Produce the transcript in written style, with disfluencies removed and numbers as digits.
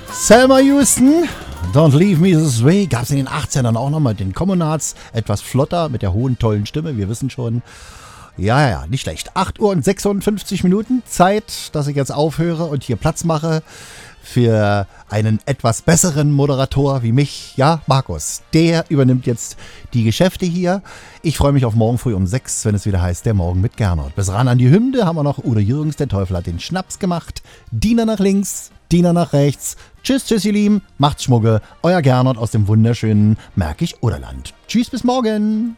Selma Houston, Don't Leave Me This Way, gab es in den 80ern auch nochmal den Kommunards, etwas flotter mit der hohen, tollen Stimme, wir wissen schon. Ja, nicht schlecht. 8 Uhr und 56 Minuten, Zeit, dass ich jetzt aufhöre und hier Platz mache für einen etwas besseren Moderator wie mich. Ja, Markus, der übernimmt jetzt die Geschäfte hier. Ich freue mich auf morgen früh um 6, wenn es wieder heißt, der Morgen mit Gernot. Bis ran an die Hymne haben wir noch Udo Jürgens, der Teufel hat den Schnaps gemacht. Diener nach links, Diener nach rechts. Tschüss, ihr Lieben, macht's Schmugge. Euer Gernot aus dem wunderschönen Märkisch-Oderland. Tschüss, bis morgen.